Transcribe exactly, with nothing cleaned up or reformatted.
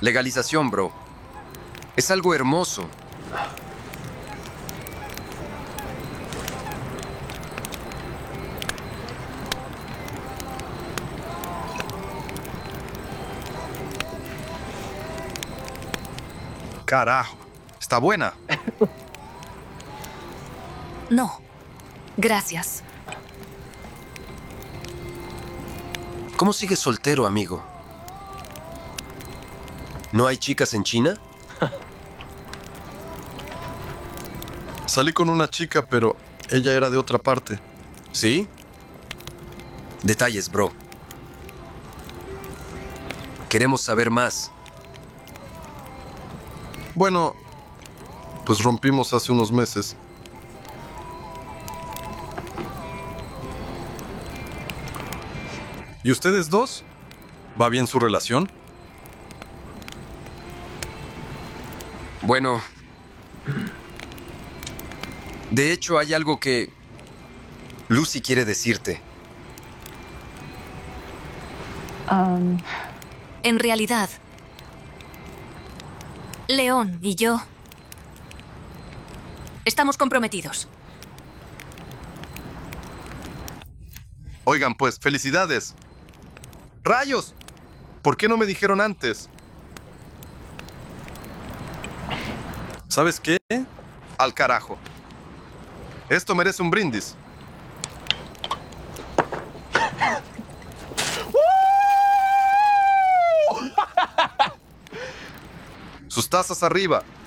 Legalización, bro. Es algo hermoso. Carajo, está buena. No. Gracias. ¿Cómo sigues soltero, amigo? ¿No hay chicas en China? Salí con una chica, pero ella era de otra parte. ¿Sí? Detalles, bro. Queremos saber más. Bueno, pues rompimos hace unos meses. ¿Y ustedes dos? ¿Va bien su relación? Bueno, de hecho hay algo que Lucy quiere decirte. Um, En realidad, León y yo estamos comprometidos. Oigan, pues, felicidades. ¡Rayos! ¿Por qué no me dijeron antes? ¿Sabes qué? Al carajo. Esto merece un brindis. Sus tazas arriba.